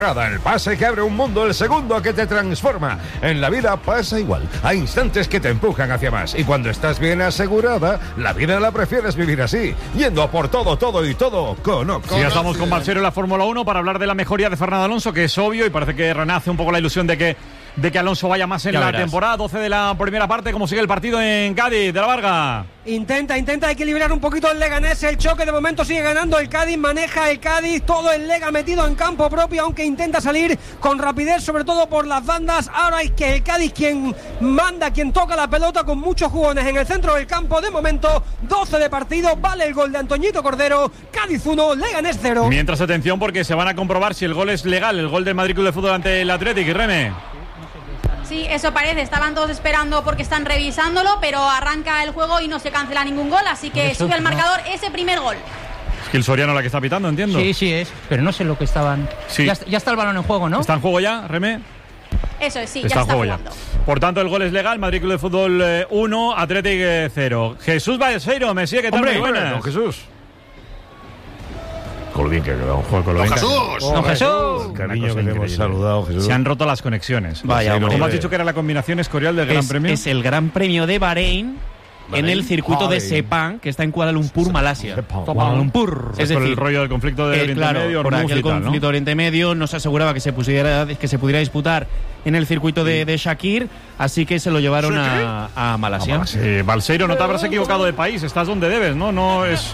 El pase que abre un mundo, el segundo que te transforma. En la vida pasa igual. Hay instantes que te empujan hacia más. Y cuando estás bien asegurada, la vida la prefieres vivir así. Yendo a por todo, todo y todo con Oxy. Ya estamos con Balseiro en la Fórmula 1 para hablar de la mejoría de Fernando Alonso, que es obvio y parece que renace un poco la ilusión de que Alonso vaya más en la temporada. 12 de la primera parte. ¿Cómo sigue el partido en Cádiz? De la Varga. Intenta equilibrar un poquito el Leganés. El choque de momento sigue ganando el Cádiz. Maneja el Cádiz. Todo el Lega metido en campo propio, aunque intenta salir con rapidez, sobre todo por las bandas. Ahora es que el Cádiz quien manda, quien toca la pelota con muchos jugones en el centro del campo. De momento, 12 de partido. Vale el gol de Antoñito Cordero. Cádiz 1, Leganés 0. Mientras, atención, porque se van a comprobar si el gol es legal. El gol del Madrid Club de Fútbol ante el Athletic. Y Reme. Sí, eso parece. Estaban todos esperando porque están revisándolo, pero arranca el juego y no se cancela ningún gol, así que sube al marcador ese primer gol. Es que el Soriano la que está pitando, entiendo. Sí es, pero no sé lo que estaban... Sí. Ya está el balón en juego, ¿no? ¿Está en juego ya, Reme? Eso es, sí, está ya en está juego jugando. Ya. Por tanto, el gol es legal. Madrid Club de Fútbol 1, Athletic 0. Jesús Balseiro, me sigue, ¿qué tal? Muy buenas. Don Jesús. Con lo bien que ha quedado. ¡Don Jesús! ¡Don Jesús! Cariño que te hemos saludado, Jesús. Se han roto las conexiones. Vaya, hombre. ¿Cómo has dicho que era la combinación escorial del Gran Premio? Es el Gran Premio de Bahrein en el circuito de Sepang, que está en Kuala Lumpur, Malasia. Kuala Lumpur. Es por el rollo del conflicto de Oriente Medio, por aquel y tal, conflicto de Oriente Medio no se aseguraba que se pudiera disputar en el circuito de Shakir, así que se lo llevaron a Malasia. Balseiro, no te habrás equivocado de país, estás donde debes, ¿no? No es...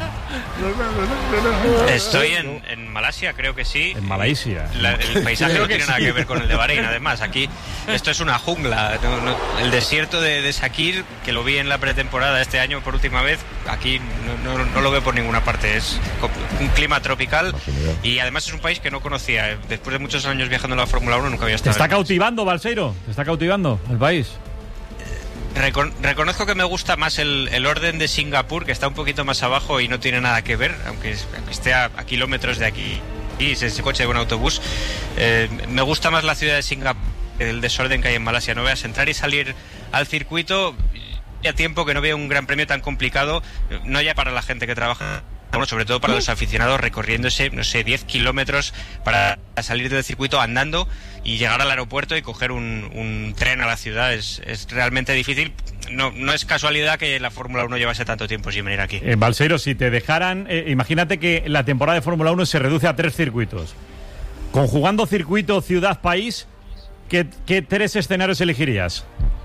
Estoy en Malasia, creo que sí. En Malasia. El paisaje no tiene nada que ver con el de Bahrein, además. Aquí esto es una jungla. El desierto de Shakir, que lo vi en la pretemporada este año por última vez, aquí no lo veo por ninguna parte. Es un clima tropical y además es un país que no conocía. Después de muchos años viajando en la Fórmula 1 nunca había estado. ¿Te está cautivando, Balseiro? ¿Te está cautivando el país? Reconozco que me gusta más el orden de Singapur, que está un poquito más abajo y no tiene nada que ver, aunque esté a kilómetros de aquí y ese coche de un autobús. Me gusta más la ciudad de Singapur, el desorden que hay en Malasia. No veas entrar y salir al circuito, ya tiempo que no veo un gran premio tan complicado, no ya para la gente que trabaja, bueno, sobre todo para los aficionados, recorriéndose, 10 kilómetros para salir del circuito andando y llegar al aeropuerto y coger un tren a la ciudad. Es realmente difícil. No es casualidad que la Fórmula 1 llevase tanto tiempo sin venir aquí. Balseiro, si te dejaran, imagínate que la temporada de Fórmula 1 se reduce a 3 circuitos. Conjugando circuito, ciudad, país, ¿qué 3 escenarios elegirías?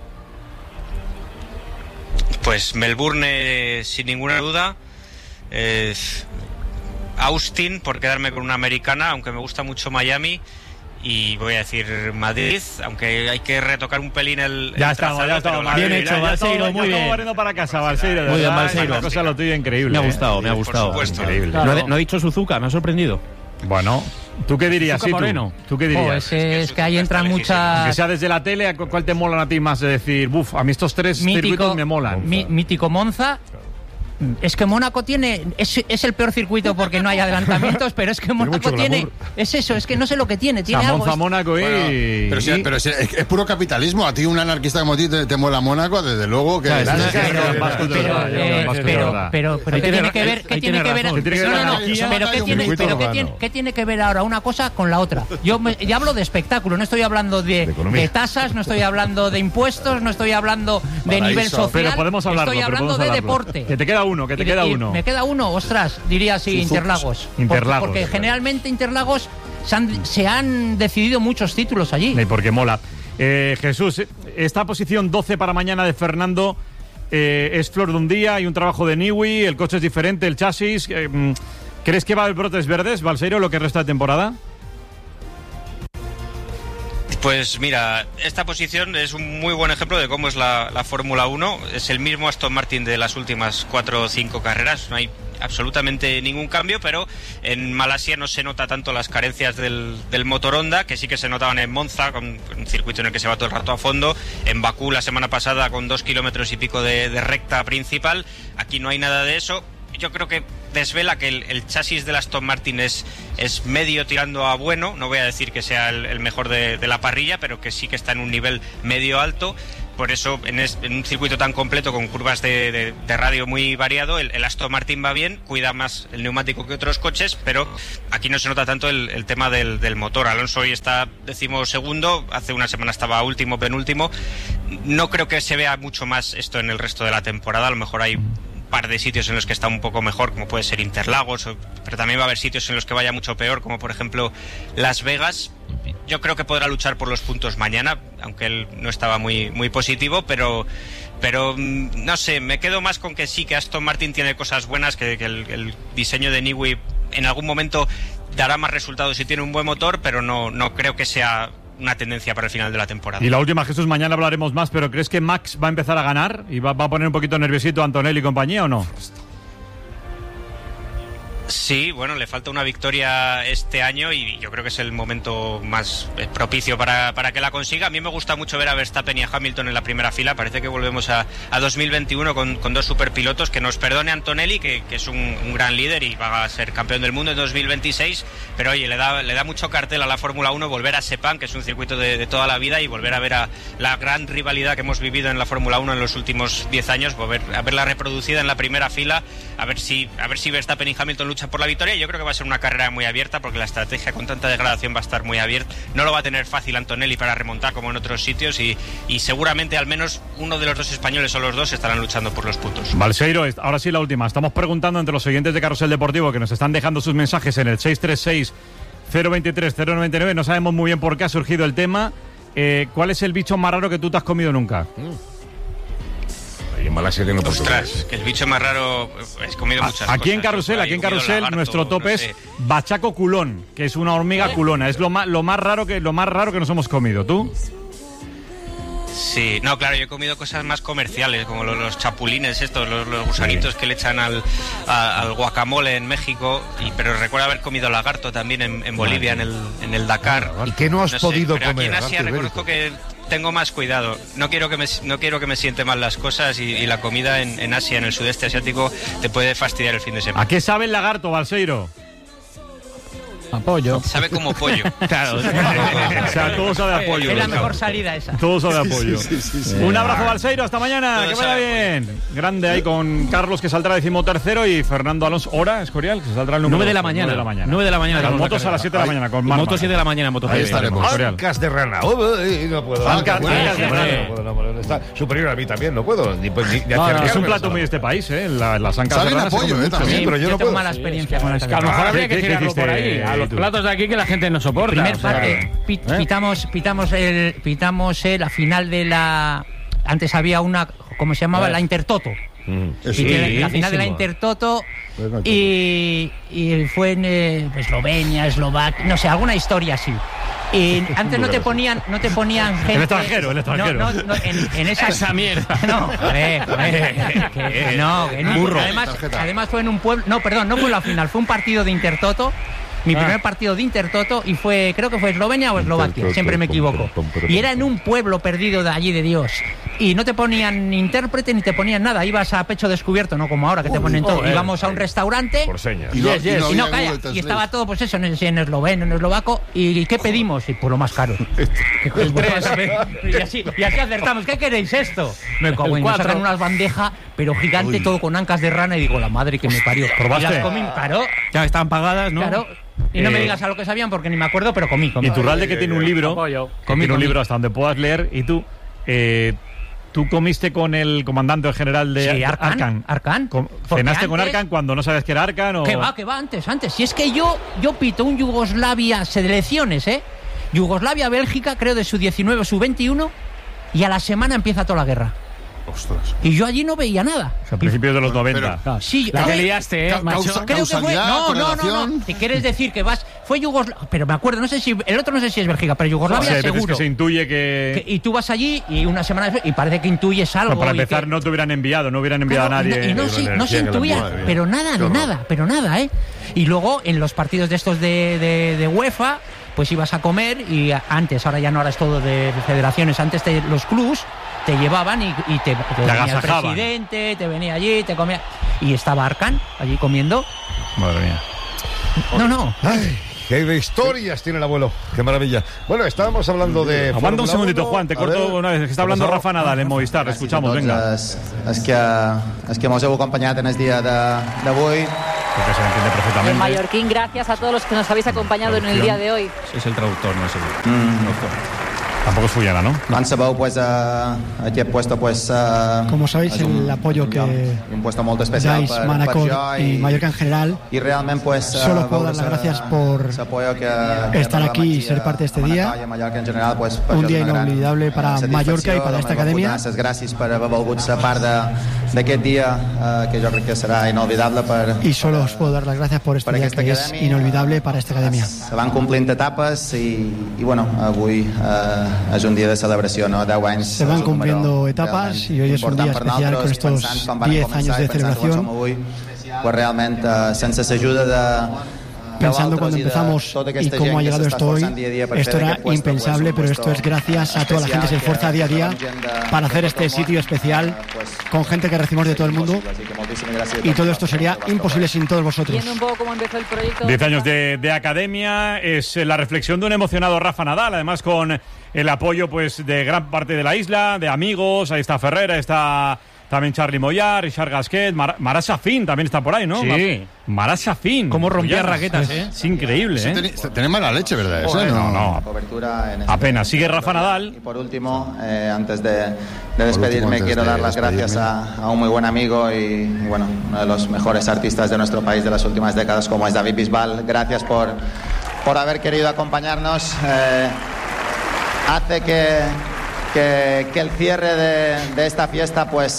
Pues Melbourne, sin ninguna duda. Austin, por quedarme con una americana, aunque me gusta mucho Miami. Y voy a decir Madrid, aunque hay que retocar un pelín el ya está bien hecho, Balseiro, muy bien. Estamos barriendo para casa, Balseiro. Muy bien, Balseiro. Una cosa lo tuyo increíble. Me ha gustado. Increíble. Claro. No ha dicho Suzuka, me ha sorprendido. Bueno, ¿tú qué dirías? ¿Tú qué dirías? Es que ahí entran muchas... Que sea desde la tele, ¿cuál te molan a ti más? De decir, a mí estos 3 circuitos me molan. Mítico Monza. Es que Mónaco es el peor circuito porque no hay adelantamientos, pero es que Mónaco tiene... Es eso, es que no sé lo que tiene. Tiene algo. Monza, Mónaco y... Pero es puro capitalismo. A ti, un anarquista como a ti, te mola Mónaco, desde luego que... Pero ¿qué tiene que ver? ¿Qué tiene que ver? ¿Qué tiene que ver ahora una cosa con la otra? Yo hablo de espectáculo, no estoy hablando de tasas, no estoy hablando de impuestos, no estoy hablando de nivel social. Pero podemos hablarlo. Estoy hablando de deporte. Que te queda uno. Me queda uno, ostras, diría así, Interlagos. Porque generalmente Interlagos se han decidido muchos títulos allí. Porque mola. Jesús, esta posición 12 para mañana de Fernando es flor de un día, hay un trabajo de Newey, el coche es diferente, el chasis. ¿Crees que va a haber brotes verdes, Balseiro, lo que resta de temporada? Pues mira, esta posición es un muy buen ejemplo de cómo es la Fórmula 1. Es el mismo Aston Martin de las últimas 4 o 5 carreras. No hay absolutamente ningún cambio, pero en Malasia no se nota tanto las carencias del motor Honda, que sí que se notaban en Monza, con un circuito en el que se va todo el rato a fondo. En Bakú la semana pasada con 2 kilómetros y pico de recta principal. Aquí no hay nada de eso. Yo creo que desvela que el chasis del Aston Martin es medio tirando a bueno. No voy a decir que sea el mejor de la parrilla, pero que sí que está en un nivel medio alto. por eso en un circuito tan completo con curvas de radio muy variado, el Aston Martin va bien, cuida más el neumático que otros coches, pero aquí no se nota tanto el tema del motor. Alonso hoy está 12º, hace una semana estaba último, penúltimo. No creo que se vea mucho más esto en el resto de la temporada. A lo mejor hay par de sitios en los que está un poco mejor, como puede ser Interlagos, pero también va a haber sitios en los que vaya mucho peor, como por ejemplo Las Vegas. Yo creo que podrá luchar por los puntos mañana, aunque él no estaba muy positivo, pero no sé, me quedo más con que sí, que Aston Martin tiene cosas buenas, que el diseño de Newey en algún momento dará más resultados si tiene un buen motor, pero no creo que sea una tendencia para el final de la temporada. Y la última, Jesús, mañana hablaremos más, pero ¿crees que Max va a empezar a ganar y va a poner un poquito nerviosito a Antonelli y compañía o no? Sí, bueno, le falta una victoria este año y yo creo que es el momento más propicio para que la consiga. A mí me gusta mucho ver a Verstappen y a Hamilton en la primera fila. Parece que volvemos a 2021 con dos superpilotos. Que nos perdone Antonelli, que es un gran líder y va a ser campeón del mundo en 2026. Pero oye, le da mucho cartel a la Fórmula 1 volver a Sepang, que es un circuito de toda la vida, y volver a ver a la gran rivalidad que hemos vivido en la Fórmula 1 en los últimos 10 años, a verla reproducida en la primera fila, a ver si Verstappen y Hamilton luchan por la victoria. Yo creo que va a ser una carrera muy abierta, porque la estrategia con tanta degradación va a estar muy abierta. No lo va a tener fácil Antonelli para remontar como en otros sitios, y seguramente al menos uno de los dos españoles o los dos estarán luchando por los puntos. Balseiro, ahora sí la última. Estamos preguntando entre los oyentes de Carrusel Deportivo, que nos están dejando sus mensajes en el 636-023-099. No sabemos muy bien por qué ha surgido el tema. ¿Cuál es el bicho más raro que tú te has comido nunca? En Malasia tiene Ostras, que el bicho más raro, he comido muchas aquí cosas. En Carrusel, nuestro tope es bachaco culón, que es una hormiga culona. Es lo más raro que nos hemos comido. ¿Tú? Sí, no, claro, yo he comido cosas más comerciales, como los chapulines estos, los gusanitos que le echan al guacamole en México, pero recuerdo haber comido lagarto también en Bolivia, en el Dakar. ¿Y qué no has podido pero comer? Aquí en Asia reconozco que tengo más cuidado. No quiero que me siente mal las cosas, y la comida en Asia, en el sudeste asiático, te puede fastidiar el fin de semana. ¿A qué sabe el lagarto, Balseiro? A pollo. Sabe como pollo. Claro. O sea, todo sabe a pollo. Es la mejor salida esa. Todo sabe a pollo. Sí. Un abrazo, Balseiro, hasta mañana. Todo Que vaya sabe bien. Grande ahí con Carlos, que saldrá 13º, y Fernando Alonso, hora Escorial, que se saldrá el número 9 de la 12, mañana. 9 de la mañana. 9 de la mañana. Las motos a las 7 de la mañana con Marc Motos 7 de la mañana, Moto Ahí GP. estaremos. Ancas de rana. No puedo. Ancas de rana. No puedo. Está superior a mí también, no puedo. Ni No, es un acercarme plato a muy de este país, ¿eh? Las ancas Saben de rana a se pollo, comen mucho. también. Sí, pero yo no tengo puedo. mala experiencia con Es que a lo mejor habría que ¿Qué tirarlo por ahí, hiciste a los tú? platos de aquí que la gente no soporta. Primer o sea, parte, pitamos la final de la... Antes había una, ¿cómo se llamaba? La Intertoto. La final de la Intertoto, y fue en Eslovenia, Eslovaquia, no sé, alguna historia así. Y antes no te ponían gente. El extranjero. No, en esa mierda. No, además fue en un pueblo. No, perdón, no fue la final, fue un partido de Intertoto. Mi primer partido de Intertoto, y creo que fue Eslovenia o Eslovaquia, siempre me equivoco. Y era en un pueblo perdido de allí de Dios. Y no te ponían intérprete ni te ponían nada, ibas a pecho descubierto, no como ahora que te ponen todo. Íbamos a un restaurante. Por señas. Y no había Google Translate. Y estaba todo, pues eso, en esloveno, en eslovaco. ¿Y qué pedimos? Y pues lo más caro. Y así acertamos. ¿Qué queréis esto? Me cago en, sacan unas bandejas, pero gigante, todo con ancas de rana, y digo, la madre que me parió. ¿Probaste? Y las comí, claro. Ya estaban pagadas, ¿no? Claro. Y no me digas a lo que sabían, porque ni me acuerdo, pero comí. Y Iturralde, que tiene un libro, tiene un libro hasta donde puedas leer, y tú comiste con el comandante o general de Arkan. ¿Cenaste con Arkan cuando no sabes que era Arkan? O... Que va, antes. Si es que yo pito un Yugoslavia selecciones, Yugoslavia-Bélgica, creo de su 19 o su 21, y a la semana empieza toda la guerra. Ostras. Y yo allí no veía nada. A principios de los 90. Sí, La que liaste, macho. Creo que fue. No. Si quieres decir que fue Yugoslavia, pero me acuerdo, no sé si es Bélgica, pero Yugoslavia seguro. Que se intuye que... Y tú vas allí y una semana después y parece que intuyes algo. No, para empezar, no te hubieran enviado a nadie. Y no se intuía, pero nada, ¿eh? Y luego en los partidos de estos de UEFA, pues ibas a comer, y antes, ahora ya no, ahora es todo de federaciones, antes los clubs te llevaban y te venía el presidente, te venía allí, te comía. Y estaba Arkan allí comiendo. Madre mía. No. Ay, Qué de historias tiene el abuelo. Qué maravilla. Bueno, estábamos hablando de... Aguanta un segundito, 1. Juan, te corto una vez, que está hablando Rafa Nadal en Movistar. Escuchamos, venga. És que mos heu acompanyat en el dia d'avui. Porque se entiende perfectamente. En mallorquín, gracias a todos los que nos habéis acompañado en el día de hoy. Es el traductor, no es el... Tampoco es Fullana, ¿no? Quan sabeu, pues, aquí he puesto, pues... Como sabéis, el apoyo que un puesto molt especial dais Manacor y Mallorca en general, y realmente, pues, solo puedo dar las gracias por estar aquí y ser parte de este día. Un día inolvidable para Mallorca y para esta academia. Gràcies per haver volgut ser part d'aquest dia, que jo crec que serà inolvidable per... Y solo os puedo dar las gracias por este día que es inolvidable para esta academia. Se van complint etapes y bueno, avui és un dia de celebració, no? 10 anys. Se van cumpliendo etapas y hoy es un día especial con estos 10 años de celebración. Pues realmente, sense l'ajuda de... Pensando cuando empezamos y cómo ha llegado esto hoy, esto era impensable, pero esto es gracias a toda la gente que se esfuerza día a día para hacer este sitio especial con gente que recibimos de todo el mundo, y todo esto sería imposible sin todos vosotros. Viendo un poco cómo empezó el proyecto. 10 años de academia, es la reflexión de un emocionado Rafa Nadal, además con el apoyo pues de gran parte de la isla, de amigos. Ahí está Ferrera, está también Charly Moyar, Richard Gasquet, Marat Safin también está por ahí, ¿no? Sí. Marat Safin. Cómo rompía raquetas, ¿eh? Es increíble, ¿eh? Tiene mala leche, ¿verdad? Eso, no. Apenas. Sigue Rafa Nadal. Y por último, antes de despedirme, quiero dar las gracias a un muy buen amigo y, bueno, uno de los mejores artistas de nuestro país de las últimas décadas, como es David Bisbal. Gracias por haber querido acompañarnos. Hace que el cierre de esta fiesta pues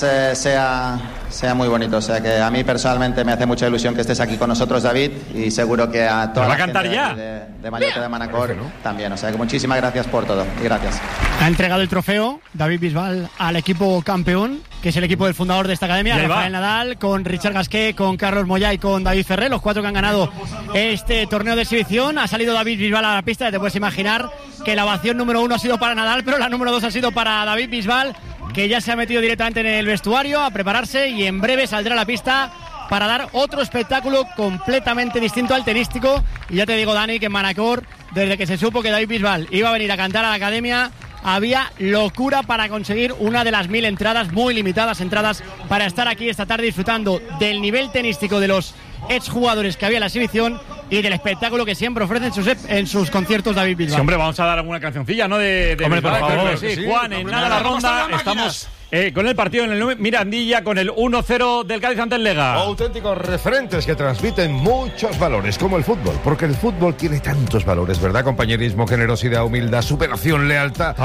sea muy bonito. O sea que a mí personalmente me hace mucha ilusión que estés aquí con nosotros, David, y seguro que a toda la gente de Mallorca, de Manacor también. O sea que muchísimas gracias por todo y gracias. Ha entregado el trofeo David Bisbal al equipo campeón, que es el equipo del fundador de esta academia, Rafael Nadal, con Richard Gasquet, con Carlos Moyá y con David Ferrer, los 4 que han ganado este torneo de exhibición. Ha salido David Bisbal a la pista, te puedes imaginar que la ovación número 1 ha sido para Nadal, pero la número 2 ha sido para David Bisbal, que ya se ha metido directamente en el vestuario a prepararse y en breve saldrá a la pista para dar otro espectáculo completamente distinto al tenístico. Y ya te digo, Dani, que en Manacor, desde que se supo que David Bisbal iba a venir a cantar a la academia, había locura para conseguir una de las 1000 entradas, muy limitadas entradas, para estar aquí esta tarde disfrutando del nivel tenístico de los exjugadores que había en la exhibición y del espectáculo que siempre ofrece en sus conciertos David Bisbal. Sí, hombre, vamos a dar alguna cancioncilla, ¿no? De hombre, Bisbal, por favor. sí, Juan, en nada la ronda, estamos con el partido en el Mirandilla, con el 1-0 del Cádiz ante el Lega. Auténticos referentes que transmiten muchos valores, como el fútbol, porque el fútbol tiene tantos valores, ¿verdad? Compañerismo, generosidad, humildad, superación, lealtad.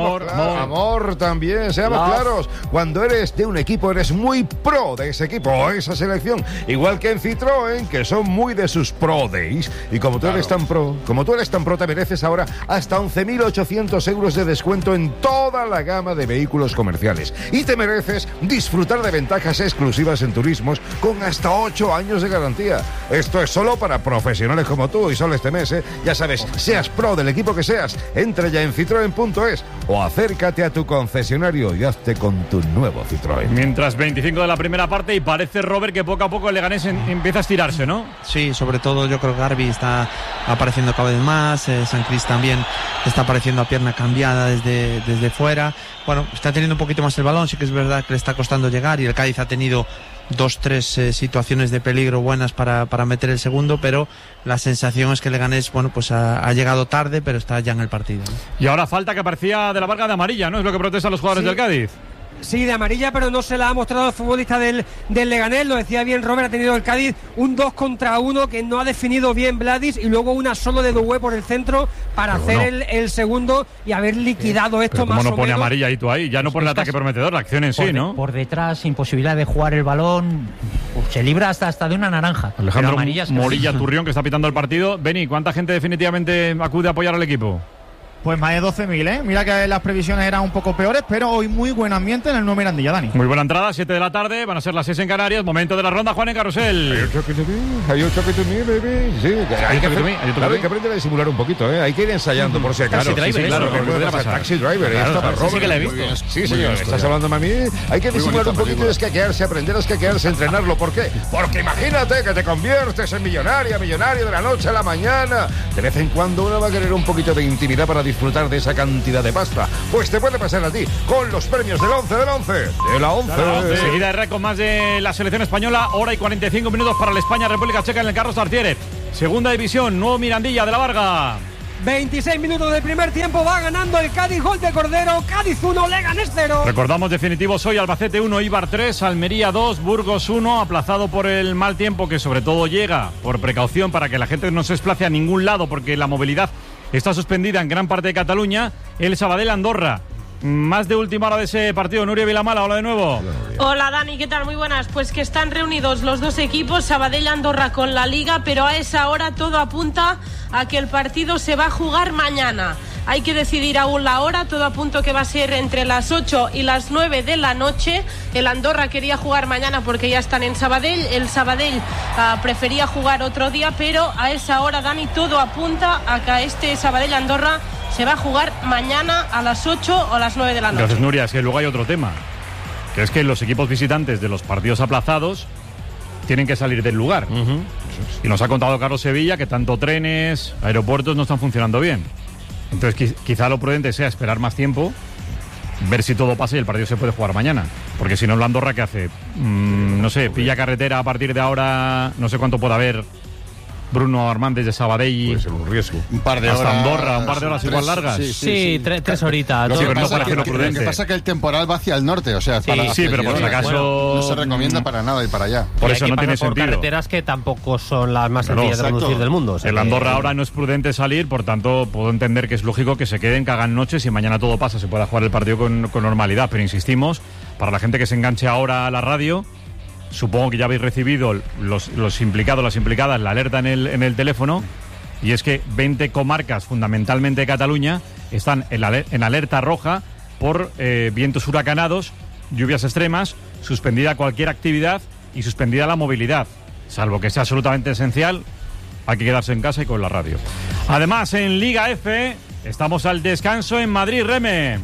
Amor también, seamos claros. Cuando eres de un equipo, eres muy pro de ese equipo o esa selección. Igual que en Citroën, que son muy de sus Pro Days. Y como tú eres tan pro, te mereces ahora hasta 11.800 euros de descuento en toda la gama de vehículos comerciales. Y te mereces disfrutar de ventajas exclusivas en turismos con hasta 8 años de garantía. Esto es solo para profesionales como tú y solo este mes, ya sabes, seas pro del equipo que seas, entra ya en citroen.es o acércate a tu concesionario y hazte con tu nuevo Citroën. Mientras 25 de la primera parte y parece, Robert, que poco a poco el Leganés empieza a estirarse, ¿no? Sí, sobre todo yo creo que Garbi está apareciendo cada vez más, San Cris también está apareciendo a pierna cambiada desde fuera. Bueno, está teniendo un poquito más el balón, sí que es verdad que le está costando llegar y el Cádiz ha tenido 2-3 situaciones de peligro buenas para meter el segundo, pero la sensación es que el Leganés, bueno, pues ha llegado tarde, pero está ya en el partido, ¿no? Y ahora falta que aparecía de la Varga de amarilla, ¿no? Es lo que protestan los jugadores del Cádiz. Sí, de amarilla, pero no se la ha mostrado el futbolista del Leganés. Lo decía bien Robert, ha tenido el Cádiz un 2 contra 1 que no ha definido bien Vladis, y luego una solo de Doué por el centro para hacer el segundo y haber liquidado esto. Pero más ¿cómo no o pone menos amarilla y tú ahí? Ya no por el ataque prometedor, la acción en sí, ¿no? Por detrás, imposibilidad de jugar el balón, se libra hasta de una naranja. Alejandro Morilla Turrión, que está pitando el partido. Beni, ¿cuánta gente definitivamente acude a apoyar al equipo? Pues más de 12.000, ¿eh? Mira que las previsiones eran un poco peores, pero hoy muy buen ambiente en el Nuevo Mirandilla, Dani. Muy buena entrada, 7 de la tarde, van a ser las 6 en Canarias, momento de la ronda, Juan en Carrusel. Hay que aprender a disimular un poquito, ¿eh? Hay que ir ensayando por si acaso. Taxi Driver, claro, Taxi Driver. Sí que la he visto. Sí, señor, estás hablándome a mí. Hay que disimular un poquito y escaquearse, aprender a escaquearse, entrenarlo. ¿Por qué? Porque imagínate que te conviertes en millonario de la noche a la mañana. De vez en cuando uno va a querer un poquito de intimidad para disfrutar de esa cantidad de pasta. Pues te puede pasar a ti con los premios del 11 de la 11. Seguida de con más de la selección española, hora y 45 minutos para la España-República Checa en el Carlos Tartiere. Segunda división, Nuevo Mirandilla de la Varga. 26 minutos del primer tiempo, va ganando el Cádiz, gol de Cordero, Cádiz 1, Leganés 0. Recordamos definitivos hoy: Albacete 1, Eibar 3, Almería 2, Burgos 1, aplazado por el mal tiempo, que sobre todo llega por precaución para que la gente no se desplace a ningún lado, porque la movilidad está suspendida en gran parte de Cataluña. El Sabadell-Andorra. Más de última hora de ese partido. Nuria Vilamala, hola de nuevo. Hola Dani, ¿qué tal? Muy buenas. Pues que están reunidos los dos equipos, Sabadell-Andorra con la Liga, pero a esa hora todo apunta a que el partido se va a jugar mañana. Hay que decidir aún la hora, todo apunta que va a ser entre las 8 y las 9 de la noche. El Andorra quería jugar mañana porque ya están en Sabadell. El Sabadell prefería jugar otro día, pero a esa hora, Dani, todo apunta a que este Sabadell-Andorra se va a jugar mañana a las 8 o a las 9 de la noche. Gracias, Nuria. Es que luego hay otro tema, que es que los equipos visitantes de los partidos aplazados tienen que salir del lugar. Y nos ha contado Carlos Sevilla que tanto trenes, aeropuertos no están funcionando bien. Entonces quizá lo prudente sea esperar más tiempo, ver si todo pasa y el partido se puede jugar mañana. Porque si no, el Andorra, ¿qué hace? No sé, pilla carretera a partir de ahora, no sé cuánto pueda haber. Bruno Armán de Sabadell. Puede ser un riesgo. Un par de hasta horas. Andorra, un par de horas igual largas. Sí, tres horitas. Lo que no parece lo prudente. Lo que pasa es que el temporal va hacia el norte, o sea, sí, pero por si acaso no se recomienda para nada ir para allá. Por eso no tiene sentido. Carreteras que tampoco son las más sencillas de conducir del mundo. O sea, el Andorra ahora no es prudente salir, por tanto puedo entender que es lógico que se queden, que hagan noches y mañana todo pasa, se pueda jugar el partido con normalidad. Pero insistimos, para la gente que se enganche ahora a la radio, supongo que ya habéis recibido los implicados, las implicadas, la alerta en el teléfono, y es que 20 comarcas, fundamentalmente de Cataluña, están en alerta roja por vientos huracanados, lluvias extremas, suspendida cualquier actividad y suspendida la movilidad. Salvo que sea absolutamente esencial, hay que quedarse en casa y con la radio. Además, en Liga F, estamos al descanso en Madrid, Reme.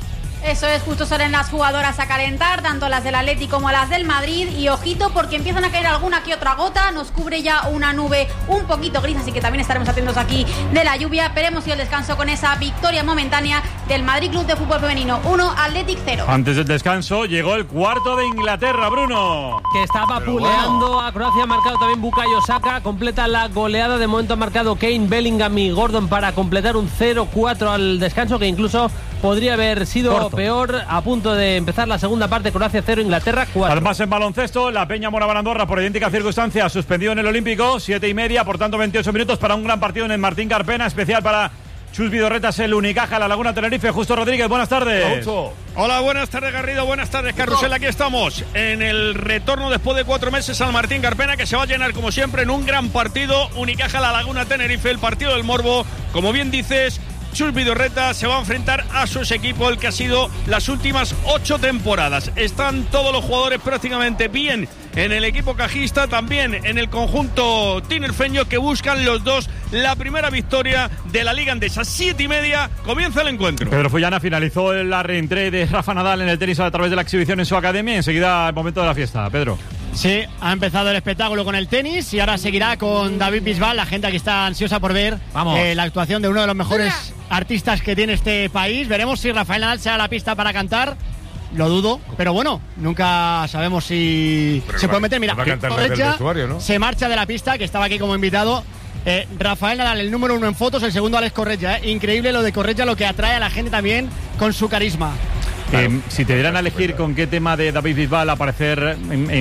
Eso es, justo salen las jugadoras a calentar, tanto las del Atleti como las del Madrid, y ojito porque empiezan a caer alguna que otra gota, nos cubre ya una nube un poquito gris, así que también estaremos atentos aquí de la lluvia, pero hemos ido al descanso con esa victoria momentánea del Madrid Club de Fútbol Femenino, 1, Athletic 0. Antes del descanso llegó el cuarto de Inglaterra, Bruno. Que estaba puleando a Croacia, ha marcado también Bukayo Saka, completa la goleada, de momento ha marcado Kane, Bellingham y Gordon para completar un 0-4 al descanso, que incluso podría haber sido peor. A punto de empezar la segunda parte, Croacia 0, Inglaterra 4. Además, en baloncesto, la Peña Moraván Andorra, por idéntica circunstancia, suspendido en el Olímpico, 7:30, por tanto 28 minutos para un gran partido en el Martín Carpena, especial para Chus Vidorretas, el Unicaja, la Laguna Tenerife. Justo Rodríguez, buenas tardes. Hola, buenas tardes Garrido, buenas tardes Carrusel. Aquí estamos en el retorno después de 4 meses al Martín Carpena, que se va a llenar como siempre en un gran partido. Unicaja, la Laguna Tenerife, el partido del Morbo. Como bien dices, Chus Vidorreta se va a enfrentar a su equipo, el que ha sido las últimas 8 temporadas. Están todos los jugadores prácticamente bien en el equipo cajista, también en el conjunto tinerfeño, que buscan los dos la primera victoria de la Liga Endesa. 7:30 comienza el encuentro. Pedro Fullana finalizó la reentrée de Rafa Nadal en el tenis a través de la exhibición en su academia. Enseguida el momento de la fiesta, Pedro. Sí, ha empezado el espectáculo con el tenis y ahora seguirá con David Bisbal, la gente que está ansiosa por ver la actuación de uno de los mejores artistas que tiene este país. Veremos si Rafael Nadal se da la pista para cantar. Lo dudo, pero bueno, nunca sabemos si se puede meter. Mira, Corretja, ¿no? Se marcha de la pista, que estaba aquí como invitado. Rafael Nadal, el número 1 en fotos, el segundo Alex Corretja. Increíble lo de Corretja, lo que atrae a la gente también con su carisma. Claro. Si te dieran a elegir con qué tema de David Bisbal aparecer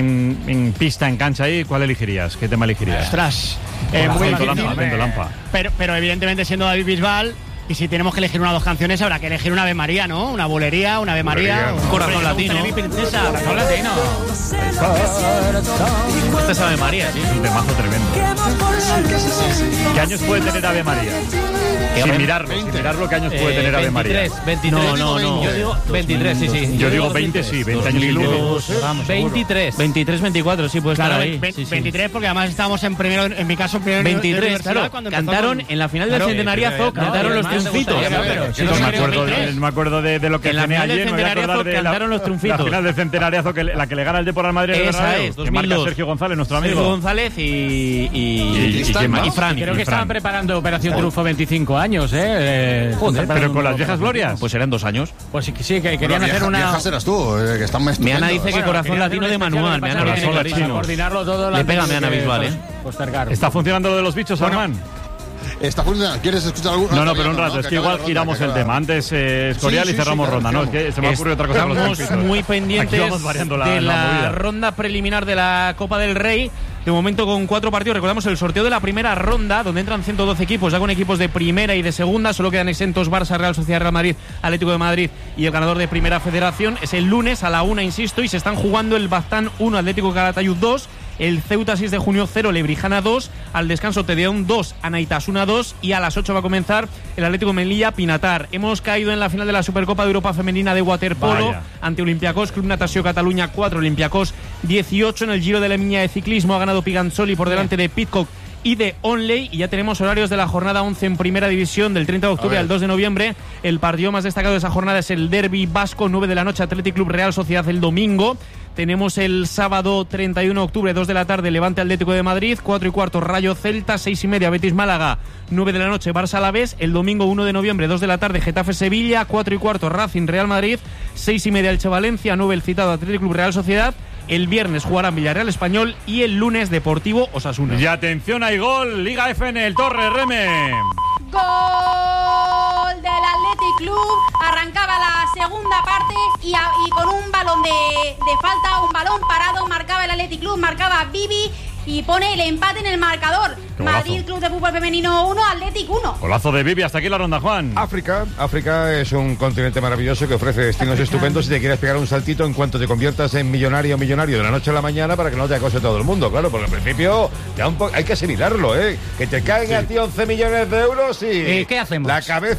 en pista, en cancha ahí, ¿cuál elegirías? ¿Qué tema elegirías? Ostras, muy difícil. Pero evidentemente, siendo David Bisbal, Y si tenemos que elegir una o dos canciones, habrá que elegir una Ave María, ¿no? Una bolería, una Ave María. Un corazón latino. Mi princesa, corazón latino. Este es Ave María, sí. Es un temazo tremendo. ¿Qué años puede tener Ave María? Sin mirarlo, ¿qué años puede tener Ave María? 23. No. Yo digo 23, sí. Yo digo 20, sí, 20 años y luego. 23. 23, 24, sí, puede estar ahí. 23, porque además estábamos en mi caso, primero 23, claro. Cantaron en la final del centenariazo, cantaron los triunfitos. Me acuerdo de lo que tenía ayer. Cantaron los triunfitos. La final del centenariazo, la que le gana el Depor al Madrid. Esa es, que marca Sergio González, nuestro amigo. Sergio González y Fran. Creo que estaban preparando Operación Triunfo 25 años, Joder, pero con las viejas glorias. Pues eran 2 años. Pues sí, que querían hacer una. Viejas eras tú, que están más Meana dice que corazón latino de manual. Meana lo tiene clarísimo. Coordinarlo todo. Le pega Meana Bisbal, ¿Está funcionando lo de los bichos, Armán? Está funcionando. ¿Quieres escuchar alguna? No, pero un rato. Es que igual giramos el tema. Antes Escorial y cerramos ronda. No, es que se me ocurrió otra cosa. Estamos muy pendientes de la ronda preliminar de la Copa del Rey. De momento con 4 partidos. Recordamos el sorteo de la primera ronda, donde entran 112 equipos, ya con equipos de primera y de segunda. Solo quedan exentos Barça, Real Sociedad, Real Madrid, Atlético de Madrid y el ganador de Primera Federación. Es el lunes a la 1, insisto, y se están jugando el Baztán 1, Atlético Calatayud 2, el Ceuta 6 de junio 0, Lebrijana 2, al descanso Tedeón 2, Anaitasuna 2, y a las 8 va a comenzar el Atlético Melilla Pinatar. Hemos caído en la final de la Supercopa de Europa Femenina de waterpolo ante Olympiacos, Club Natació Cataluña 4, Olympiacos 18. En el Giro de la Miña de ciclismo ha ganado Piganzoli por delante de Pidcock y de Onley, y ya tenemos horarios de la jornada 11 en Primera División del 30 de octubre al 2 de noviembre. El partido más destacado de esa jornada es el Derbi Vasco, 9 de la noche, Athletic Club Real Sociedad el domingo. Tenemos el sábado 31 de octubre, 2 de la tarde, Levante Atlético de Madrid, 4 y cuarto Rayo Celta, 6 y media Betis Málaga, 9 de la noche Barça Alavés. El domingo 1 de noviembre, 2 de la tarde, Getafe Sevilla, 4 y cuarto Racing Real Madrid, 6 y media Elche Valencia, 9 el citado Athletic Club Real Sociedad. El viernes jugarán Villarreal Español y el lunes Deportivo Osasuna. Y atención, hay gol, Liga F en el Torre Reme. Gol del Athletic Club. Arrancaba la segunda parte y con un balón de falta, un balón parado, marcaba el Athletic Club, marcaba Bibi y pone el empate en el marcador. Madrid Club de Fútbol Femenino 1, Athletic 1. Golazo de Bibi, hasta aquí la ronda, Juan. África es un continente maravilloso que ofrece destinos estupendos si te quieres pegar un saltito en cuanto te conviertas en millonario de la noche a la mañana, para que no te acose todo el mundo, claro, porque al principio ya hay que asimilarlo, que te caen a ti 11 millones de euros y... ¿Qué hacemos? La cabeza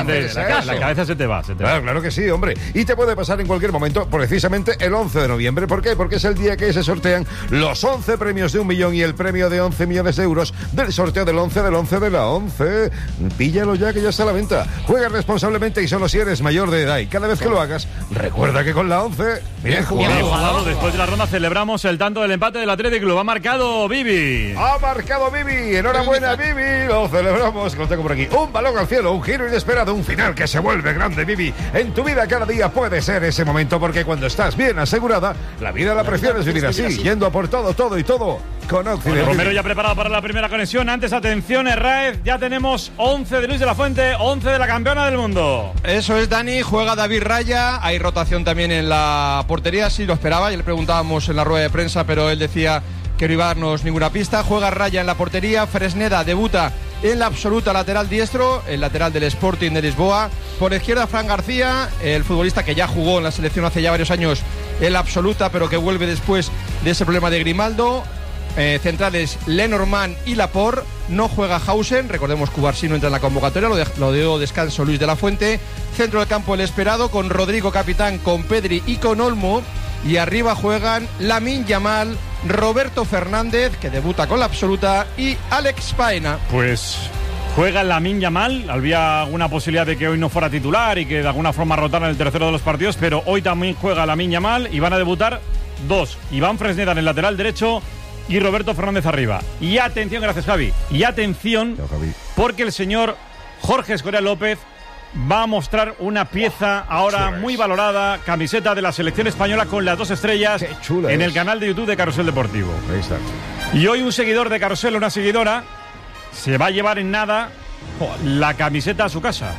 la cabeza se te va. Claro que sí, hombre. Y te puede pasar en cualquier momento, precisamente el 11 de noviembre. ¿Por qué? Porque es el día que se sortean los 11 premios de 1 millón y el premio de 11 millones de euros del sorteo del 11 de la 11. Píllalo ya, que ya está a la venta. Juega responsablemente y solo si eres mayor de edad. Y cada vez que lo hagas, recuerda que con la 11, bien jugado. Después de la ronda celebramos el tanto del empate del Athletic Club. Ha marcado Bibi. Enhorabuena, Bibi. Lo celebramos. Lo tengo por aquí. Un balón al cielo, un giro inesperado, un final que se vuelve grande, Bibi. En tu vida cada día puede ser ese momento, porque cuando estás bien asegurada, la vida la prefieres vivir así, yendo a por todo con Occidente. Romero ya preparado para la primera conexión. Antes, atención, Herráez, ya tenemos 11 de Luis de la Fuente, 11 de la campeona del mundo. Eso es, Dani, juega David Raya, hay rotación también en la portería, sí lo esperaba, ya le preguntábamos en la rueda de prensa, pero él decía que no iba a darnos ninguna pista. Juega Raya en la portería, Fresneda debuta en la absoluta, lateral diestro, el lateral del Sporting de Lisboa. Por izquierda, Fran García, el futbolista que ya jugó en la selección hace ya varios años en la absoluta, pero que vuelve después de ese problema de Grimaldo. Centrales Lenormand y Laporte. No juega Hausen, recordemos que Cubarsí no entra en la convocatoria, lo dio descanso Luis de la Fuente. Centro del campo el esperado, con Rodrigo capitán, con Pedri y con Olmo. Y arriba juegan Lamine Yamal, Roberto Fernández, que debuta con la absoluta, y Alex Baena. Pues juega Lamine Yamal. Había alguna posibilidad de que hoy no fuera titular y que de alguna forma rotara en el tercero de los partidos, pero hoy también juega Lamine Yamal y van a debutar dos: Iván Fresneda en el lateral derecho y Roberto Fernández arriba. Y atención, gracias Javi, y atención, porque el señor Jorge Escorial López va a mostrar una pieza ahora muy valorada, camiseta de la selección española con las 2 estrellas en el canal de YouTube de Carrusel Deportivo. Ahí está. Y hoy un seguidor de Carrusel, una seguidora, se va a llevar en nada la camiseta a su casa.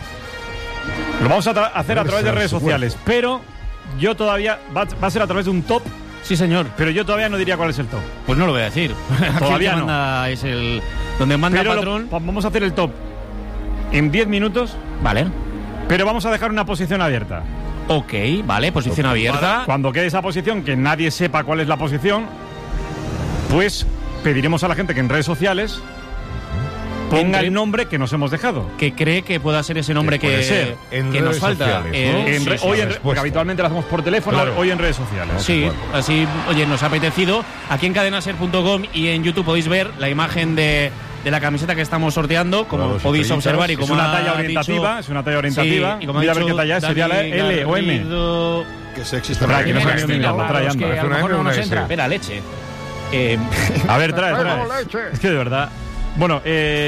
Lo vamos a hacer a través de redes sociales, pero yo todavía va a ser a través de un top. Sí, señor. Pero yo todavía no diría cuál es el top. Pues no lo voy a decir. Todavía no. Es el donde manda el patrón. Vamos a hacer el top. en 10 minutos. Vale. Pero vamos a dejar una posición abierta. Ok, vale, posición abierta. Cuando quede esa posición, que nadie sepa cuál es la posición, pues pediremos a la gente que en redes sociales ponga el nombre que nos hemos dejado. Que cree que pueda ser ese nombre que nos falta. Sociales, ¿no? Porque habitualmente lo hacemos por teléfono, claro. Hoy en redes sociales. Sí, así, oye, nos ha apetecido. Aquí en cadenaser.com y en YouTube podéis ver la imagen de la camiseta que estamos sorteando, como podéis observar. Y como es una talla orientativa, Sí, y como mira a ver qué talla es, sería la L o M. Que sexy está. Que no sé ni la trayendo. A lo mejor no nos entra. Espera, leche. A ver, trae. Es que de verdad. Bueno,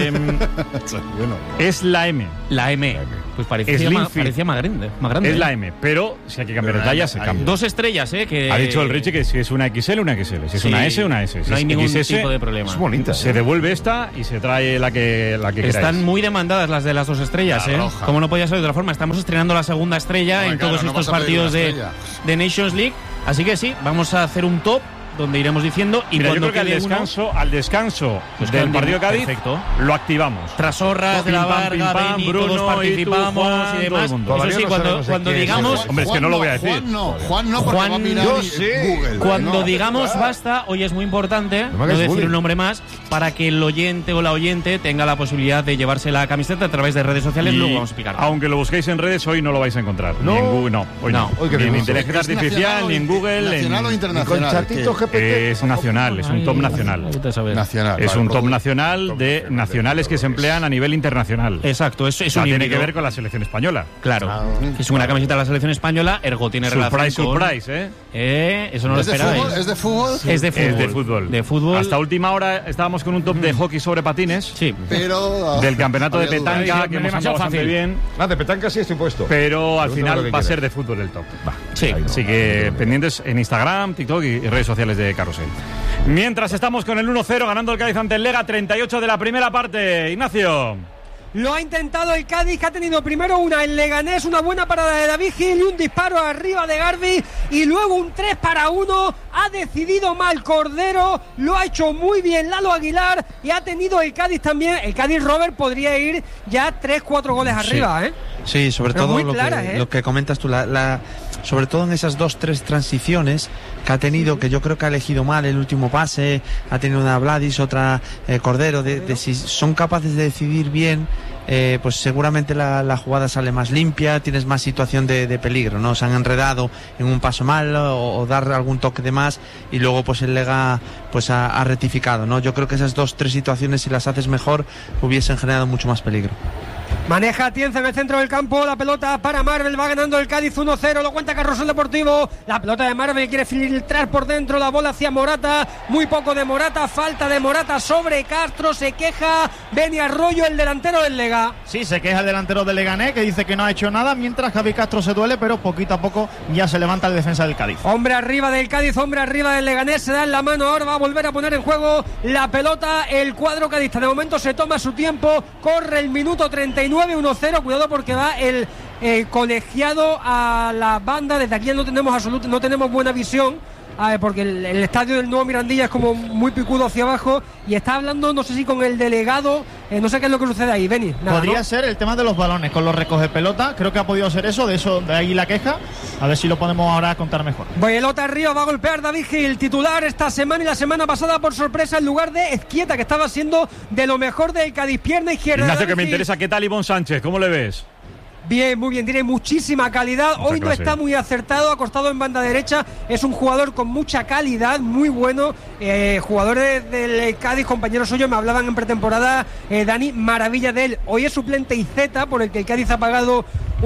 es la M. La M. Pues parecía más grande. Es la M, pero si hay que cambiar de talla, se cambia. 2 estrellas, que... Ha dicho el Richie que si es una XL, una XL. Si es una S, una S. Si no hay ningún XS, tipo de problema. Es bonita. Se devuelve esta y se trae la que queráis. Están muy demandadas las de las 2 estrellas, roja. Como no podía ser de otra forma. Estamos estrenando la segunda estrella en todos estos partidos de Nations League. Así que sí, vamos a hacer un top donde iremos diciendo. Y mira, cuando yo creo que al descanso del partido de Cádiz, perfecto, lo activamos. Trasorras, de la Varga, Beni, Bruno, todos participamos Juan, y demás. Eso sí, cuando digamos... Hombre, es que no lo voy a decir. Juan no, porque va a mirar Google. Cuando digamos basta, hoy es muy importante no decir un nombre más, para que el oyente o la oyente tenga la posibilidad de llevarse la camiseta a través de redes sociales. Luego vamos a explicar. Aunque lo busquéis en redes, hoy no lo vais a encontrar. No. Ni en Google, no. Hoy no. Ni en inteligencia artificial, ni en Google. ¿Nacional o internacional? Es nacional, es un top nacional. Es un top nacional de nacionales que se emplean a nivel internacional. Exacto, eso tiene que ver con la selección española. Claro, es una camiseta de la selección española, ergo tiene relación con... Surprise, eso no lo esperabais. ¿Es de fútbol? Es de fútbol. Hasta última hora estábamos con un top de hockey sobre patines. Sí. Pero... Del campeonato de petanca, que hemos andado bastante bien. De petanca sí estoy puesto. Pero al final va a ser de fútbol el top. Sí, así que pendientes en Instagram, TikTok y redes sociales de Carrusel. Mientras estamos con el 1-0 ganando el Cádiz ante el Lega, 38 de la primera parte. Ignacio. Lo ha intentado el Cádiz, que ha tenido primero el Leganés, una buena parada de David Gil y un disparo arriba de Garbi, y luego un 3-1. Ha decidido mal Cordero, lo ha hecho muy bien Lalo Aguilar, y ha tenido el Cádiz también. El Cádiz, Robert, podría ir ya 3-4 goles arriba, Sí, sobre pero todo lo que comentas tú, sobre todo en esas 2-3 transiciones que ha tenido, que yo creo que ha elegido mal el último pase, ha tenido una Vladis, otra Cordero, de si son capaces de decidir bien, pues seguramente la jugada sale más limpia, tienes más situación de peligro, ¿no? Se han enredado en un paso mal o dar algún toque de más, y luego pues el Lega pues ha rectificado, ¿no? Yo creo que esas 2-3 situaciones, si las haces mejor, hubiesen generado mucho más peligro. Maneja Atienza en el centro del campo, la pelota para Marvel, va ganando el Cádiz 1-0, lo cuenta Carrusel Deportivo, la pelota de Marvel quiere filtrar por dentro, la bola hacia Morata, muy poco de Morata, falta de Morata sobre Castro, se queja Beni Arroyo, el delantero del Lega. Sí, se queja el delantero del Leganés, que dice que no ha hecho nada, mientras Javi Castro se duele, pero poquito a poco ya se levanta el defensa del Cádiz. Hombre arriba del Cádiz, hombre arriba del Leganés, se da en la mano, ahora va a volver a poner en juego la pelota el cuadro cadista, de momento se toma su tiempo, corre el minuto 39, 1-0, cuidado porque va el colegiado a la banda, desde aquí no tenemos buena visión, porque el estadio del Nuevo Mirandilla es como muy picudo hacia abajo, y está hablando, no sé si con el delegado, no sé qué es lo que sucede ahí, Beni. Podría ser el tema de los balones con los recoge pelota, creo que ha podido ser eso, de ahí la queja, a ver si lo podemos ahora contar mejor. Pelota arriba, va a golpear David Gil, titular esta semana y la semana pasada por sorpresa en lugar de Ezquieta, que estaba siendo de lo mejor del Cádiz, pierna izquierda. Ignacio, que me interesa, ¿qué tal Ivonne Sánchez? ¿Cómo le ves? Bien, muy bien, tiene muchísima calidad. Hoy no está muy acertado, acostado en banda derecha. Es un jugador con mucha calidad, muy bueno. Jugadores del Cádiz, compañeros suyos, me hablaban en pretemporada, Dani, maravilla de él. Hoy es suplente y Z, por el que el Cádiz ha pagado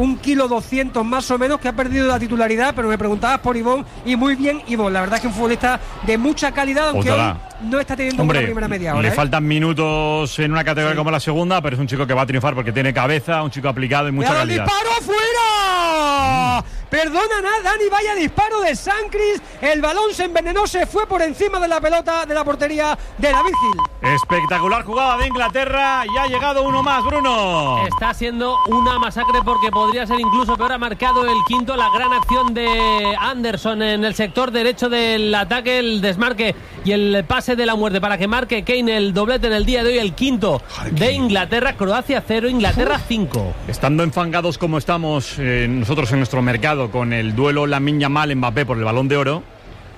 1,2 kg más o menos, que ha perdido la titularidad, pero me preguntabas por Ivonne, y muy bien Ivonne. La verdad es que un futbolista de mucha calidad, aunque hoy no está teniendo una primera media hora. Le faltan minutos en una categoría como la segunda, pero es un chico que va a triunfar porque tiene cabeza, un chico aplicado y mucha calidad. ¡Disparo fuera! Perdona nada, Dani, vaya disparo de Sancris. El balón se envenenó, se fue por encima de la pelota de la portería de David Gil. Espectacular jugada de Inglaterra y ha llegado uno más, Bruno. Está siendo una masacre porque podría ser incluso peor. Ha marcado el quinto, la gran acción de Anderson en el sector derecho del ataque, el desmarque y el pase de la muerte para que marque Kane el doblete en el día de hoy, el quinto de Inglaterra. Croacia 0, Inglaterra 5. Estando enfangados como estamos nosotros en nuestro mercado con el duelo Lamine Yamal-Mbappé por el Balón de Oro,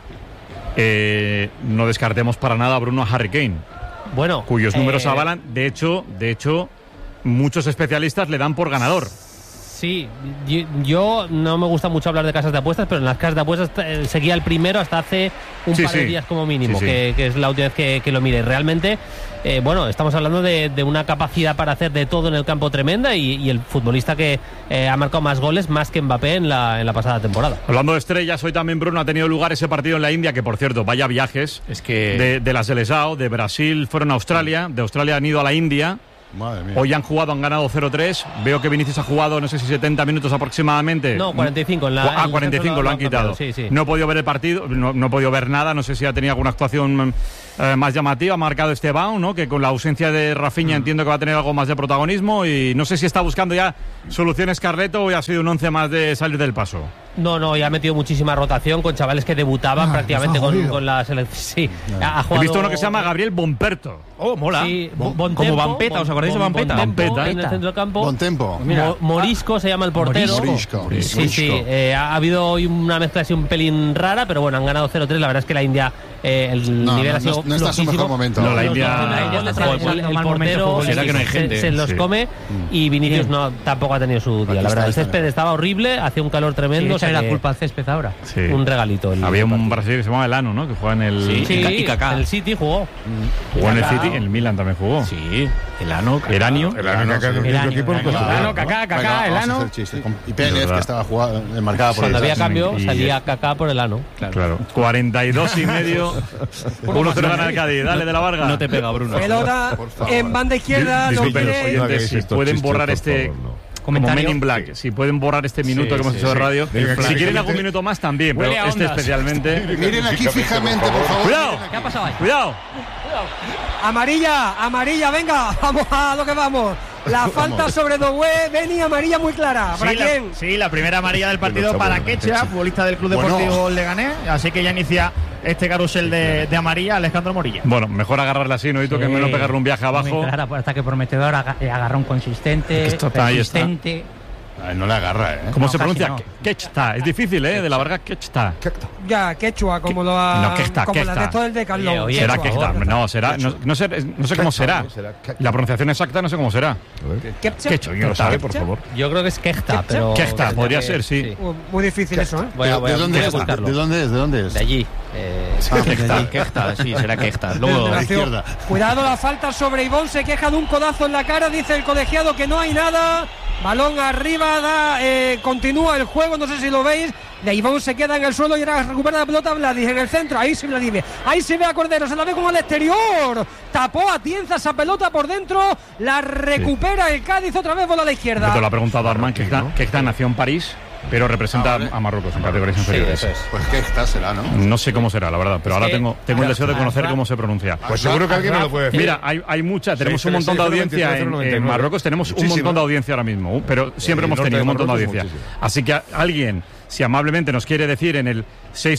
no descartemos para nada a Bruno, a Harry Kane. Bueno, cuyos números avalan. De hecho, muchos especialistas le dan por ganador. Sí, yo no me gusta mucho hablar de casas de apuestas, pero en las casas de apuestas seguía el primero hasta hace un par de días como mínimo, que es la última vez que lo mire. Realmente, estamos hablando de una capacidad para hacer de todo en el campo tremenda y el futbolista que ha marcado más goles, más que Mbappé en la pasada temporada. Hablando de estrellas, hoy también, Bruno, ha tenido lugar ese partido en la India, que por cierto, vaya viajes. Es que de la Seleção, de Brasil fueron a Australia, de Australia han ido a la India. Madre mía. Hoy han ganado 0-3. Veo que Vinicius ha jugado, no sé si 70 minutos aproximadamente. No, 45. 45 lo han quitado. Sí. No he podido ver el partido, no he podido ver nada. No sé si ha tenido alguna actuación más llamativa. Ha marcado Esteban, ¿no? Que con la ausencia de Rafinha entiendo que va a tener algo más de protagonismo. Y no sé si está buscando ya soluciones Carleto o ya ha sido un 11 más de salir del paso. No, ya ha metido muchísima rotación con chavales que debutaban prácticamente con la selección. Sí, ha jugado... He visto uno que se llama Gabriel Bonperto. Oh, mola. Sí, como Vampeta, ¿os acordáis de Vampeta? Vampeta en el centro del campo. Buen tempo. Morisco se llama el portero. Morisco. Sí. Ha habido hoy una mezcla así un pelín rara, pero bueno, han ganado 0-3. La verdad es que la India, el nivel ha sido no está en su mejor momento. No, la India el portero será que no hay gente. Se los come y Vinicius tampoco ha tenido su día. La verdad, el césped estaba horrible, hacía un calor tremendo. Echarle la culpa al césped ahora. Sí. Un regalito. Había un brasileño que se llamaba Elano, ¿no? Que juega en el... y Kaká. En el City jugó. Jugó en el City, en el Milan también jugó. Sí, Elano, Eranio. Kaká, Elano. Y Pérez, que estaba jugando, marcada por cuando había cambio, salía Kaká por Elano. Claro. 42,5. 1-0 gana el Cádiz. Dale, de la Varga. No te pega, Bruno. Pelota en banda izquierda. Disculpen los oyentes, si pueden borrar este... Como Men in Black, si pueden borrar este minuto que hemos hecho de radio. Si quieren algún minuto más también, pero este especialmente. Miren aquí fijamente, por favor. Cuidado. ¿Qué ha pasado ahí? Cuidado. Amarilla, venga, vamos a lo que vamos. La falta sobre Doué, Beni, amarilla muy clara. ¿Para quién? Sí, la primera amarilla del partido para Quecha, futbolista del Club Deportivo Leganés. Así que ya inicia este carrusel de amarilla Alejandro Morilla. Bueno, mejor agarrarla así, no que menos pegarle un viaje abajo. Clara, ataque prometedor, agarrón consistente, persistente. No le agarra, ¿eh? ¿Cómo se pronuncia? Quechta. Es difícil, ¿eh? De la Varga, Quechta. Ya, quechua, como lo ha... No, Quechta, como Quechta. la de todo el decalón. Será Quechta. No, será... No sé cómo será. La pronunciación exacta no sé cómo será. Quechta, ¿quién lo sabe, por favor? Yo creo que es Quechta, pero... Quechta, podría ser, sí. Muy difícil eso, ¿eh? ¿De dónde es? De allí. Quechta, sí, será Quechta. Luego a la izquierda. Cuidado, la falta sobre Ivón, se queja de un codazo en la cara, dice el colegiado que no hay nada. Balón arriba, continúa el juego, no sé si lo veis. De Ivón se queda en el suelo y ahora recupera la pelota Vladis en el centro. Ahí sí Vladimir. Ahí se ve a Cordero, se la ve como al exterior. Tapó a Tienza esa pelota por dentro. La recupera el Cádiz, otra vez bola a la izquierda. Te lo ha preguntado Armand, que está nació en París, pero representa a Marruecos en categorías inferiores. Pues que está será, ¿no? No sé cómo será, la verdad, pero ahora tengo el deseo de conocer cómo se pronuncia. Pues seguro que alguien me lo puede decir. Mira, hay mucha, tenemos un montón de audiencia en Marruecos, tenemos un montón de audiencia ahora mismo, pero siempre hemos tenido un montón de audiencia. Así que alguien, si amablemente nos quiere decir en el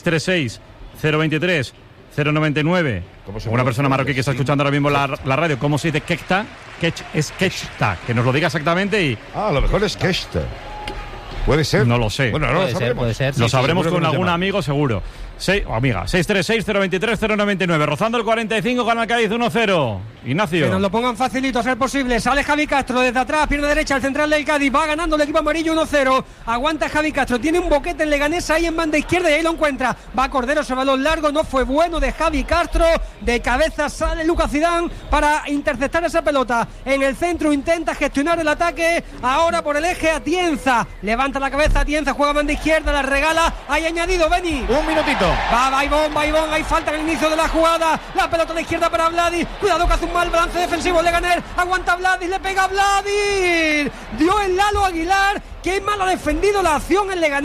636-023 099, una persona marroquí que está escuchando ahora mismo la radio, ¿cómo se dice Quechta? Es Quechta, que nos lo diga exactamente y... A lo mejor es Quechta. Puede ser. No lo sé. Bueno, no lo sabremos. Puede ser. Lo sabremos con algún amigo seguro. Amiga, 636-023-099. Rozando el 45, gana el Cádiz 1-0. Ignacio. Que nos lo pongan facilito a ser posible. Sale Javi Castro desde atrás, pierna derecha, el central del Cádiz. Va ganando el equipo amarillo 1-0. Aguanta Javi Castro. Tiene un boquete en Leganés ahí en banda izquierda y ahí lo encuentra. Va Cordero, ese balón largo. No fue bueno de Javi Castro. De cabeza sale Lucas Zidane para interceptar esa pelota. En el centro intenta gestionar el ataque. Ahora por el eje Atienza. Levanta la cabeza Atienza, juega banda izquierda, la regala. Hay añadido Beni. Un minutito. Va Ivón, hay falta en el inicio de la jugada. La pelota a la izquierda para Vladis. Cuidado que hace un mal balance defensivo Leganés. Aguanta Vladis, le pega Vladis. Dio el Lalo Aguilar. Qué mal ha defendido la acción en Leganés,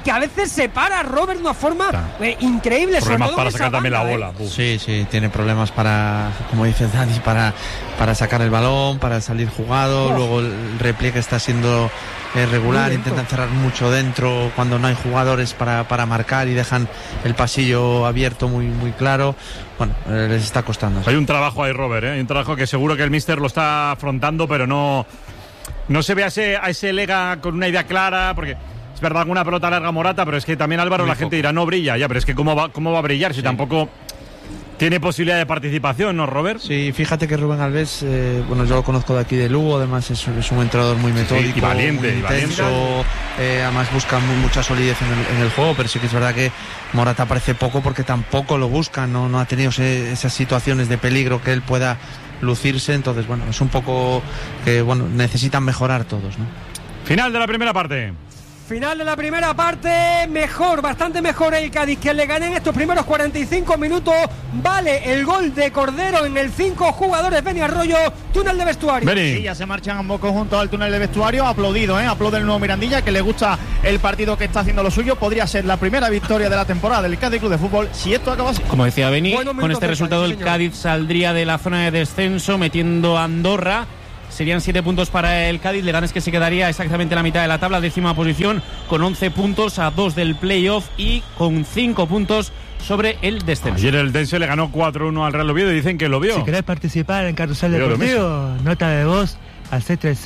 que a veces se para Robert de una forma increíble. Problemas para sacar también la bola. Sí, tiene problemas para, como dices Dani, para sacar el balón, para salir jugado. Luego el repliegue está siendo regular, intentan cerrar mucho dentro cuando no hay jugadores para marcar y dejan el pasillo abierto muy claro. Bueno, les está costando. Hay un trabajo ahí, Robert, hay un trabajo que seguro que el míster lo está afrontando, pero no se ve a ese Lega con una idea clara, porque es verdad, alguna pelota larga Morata, pero es que también Álvaro, la gente dirá, no brilla, ya, pero es que ¿cómo va a brillar si tampoco tiene posibilidad de participación, ¿no, Robert? Sí, fíjate que Rubén Alves, yo lo conozco de aquí de Lugo, además es un entrenador muy metódico, y valiente, muy intenso, además busca mucha solidez en el juego, pero sí que es verdad que Morata aparece poco porque tampoco lo busca, no ha tenido esas situaciones de peligro que él pueda lucirse, entonces es un poco que necesitan mejorar todos, ¿no? Final de la primera parte. Final de la primera parte, bastante mejor el Cádiz que le gané en estos primeros 45 minutos. Vale el gol de Cordero en el 5, jugadores Beni Arroyo, túnel de vestuario. Sí, ya se marchan ambos conjuntos al túnel de vestuario, aplaudido, aplaude el nuevo Mirandilla, que le gusta el partido que está haciendo lo suyo. Podría ser la primera victoria de la temporada del Cádiz Club de Fútbol si esto acaba así. Como decía Beni, con este resultado el Cádiz saldría de la zona de descenso metiendo a Andorra. Serían 7 puntos para el Cádiz. Leganés que se quedaría exactamente en la mitad de la tabla, 10ª posición, con 11 puntos a 2 del playoff y con 5 puntos sobre el descenso. Ayer el Dense le ganó 4-1 al Real Oviedo y dicen que lo vio. Si querés participar en Carrusel Deportivo, nota de voz al